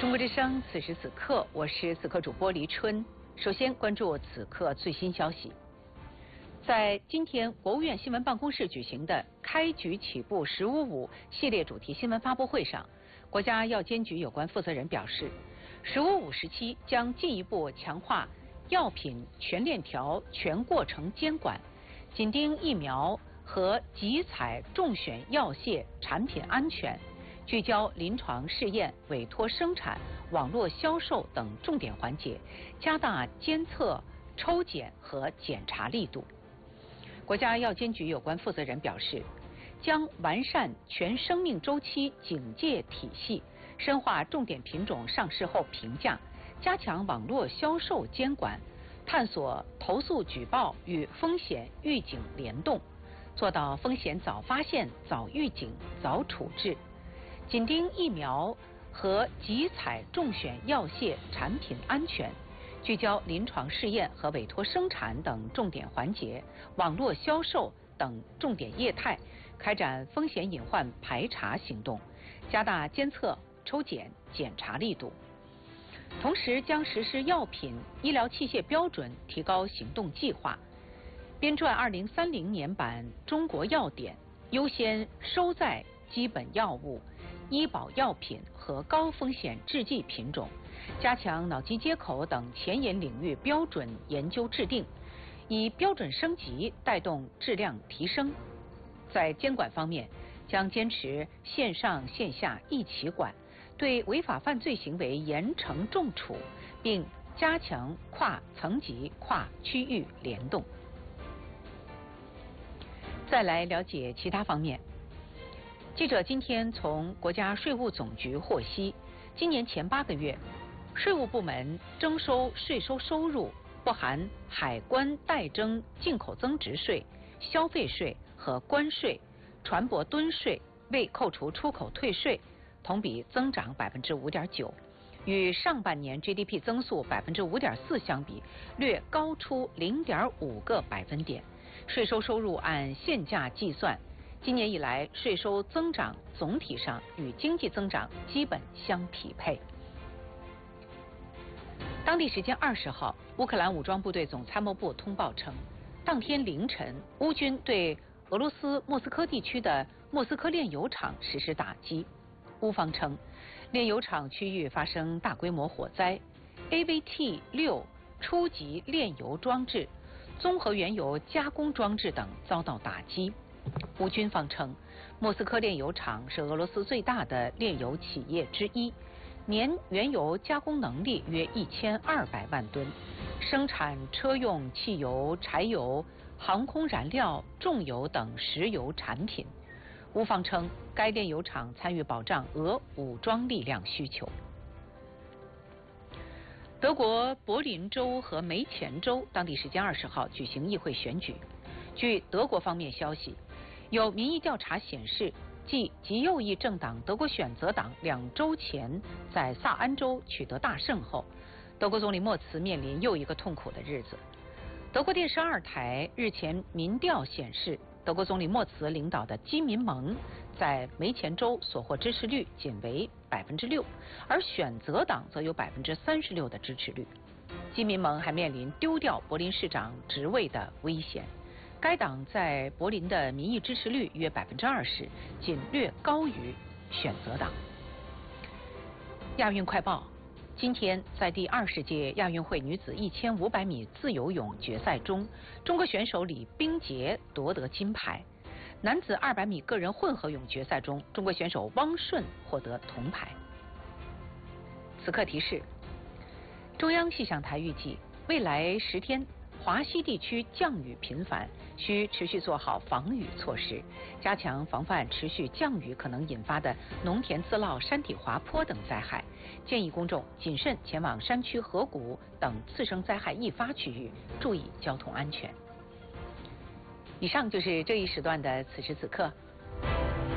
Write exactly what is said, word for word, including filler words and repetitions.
中国之声，此时此刻，我是此刻主播黎春。首先关注此刻最新消息。在今天，国务院新闻办公室举行的“开局起步十五五”系列主题新闻发布会上，国家药监局有关负责人表示，“十五五”时期将进一步强化药品全链条、全过程监管，紧盯疫苗和集采中选药械产品安全，聚焦临床试验、委托生产、网络销售等重点环节，加大监测、抽检和检查力度。国家药监局有关负责人表示，将完善全生命周期警戒体系，深化重点品种上市后评价，加强网络销售监管，探索投诉举报与风险预警联动，做到风险早发现、早预警、早处置，紧盯疫苗和集采中选药械产品安全，聚焦临床试验和委托生产等重点环节，网络销售等重点业态，开展风险隐患排查行动，加大监测、抽检、检查力度。同时，将实施药品、医疗器械标准提高行动计划，编撰二零三零年版中国药典，优先收载基本药物、医保药品和高风险制剂品种，加强脑机接口等前沿领域标准研究制定，以标准升级带动质量提升。在监管方面，将坚持线上线下一起管，对违法犯罪行为严惩重处，并加强跨层级、跨区域联动。再来了解其他方面。记者今天从国家税务总局获悉，今年前八个月，税务部门征收税收收入不含海关代征进口增值税、消费税和关税、船舶吨税未扣除出口退税，同比增长百分之五点九，与上半年 G D P 增速百分之五点四相比，略高出零点五个百分点。税收收入按现价计算，今年以来，税收增长总体上与经济增长基本相匹配。当地时间二十号，乌克兰武装部队总参谋部通报称，当天凌晨，乌军对俄罗斯莫斯科地区的莫斯科炼油厂实施打击。乌方称，炼油厂区域发生大规模火灾 ，A V T 六初级炼油装置、综合原油加工装置等遭到打击。乌军方称，莫斯科炼油厂是俄罗斯最大的炼油企业之一，年原油加工能力约一千二百万吨，生产车用汽油、柴油、航空燃料、重油等石油产品。乌方称，该炼油厂参与保障俄武装力量需求。德国柏林州和梅前州当地时间二十号举行议会选举。据德国方面消息，有民意调查显示，继极右翼政党德国选择党两周前在萨安州取得大胜后，德国总理默茨面临又一个痛苦的日子。德国电视二台日前民调显示，德国总理默茨领导的基民盟在梅前州所获支持率仅为百分之六，而选择党则有百分之三十六的支持率。基民盟还面临丢掉柏林市长职位的危险。该党在柏林的民意支持率约百分之二十，仅略高于选择党。亚运快报：今天在第二十届亚运会女子一千五百米自由泳决赛中，中国选手李冰洁夺得金牌。男子二百米个人混合泳决赛中，中国选手汪顺获得铜牌。此刻提示：中央气象台预计，未来十天华西地区降雨频繁，需持续做好防雨措施，加强防范持续降雨可能引发的农田自涝、山体滑坡等灾害。建议公众谨慎前往山区、河谷等次生灾害易发区域，注意交通安全。以上就是这一时段的此时此刻，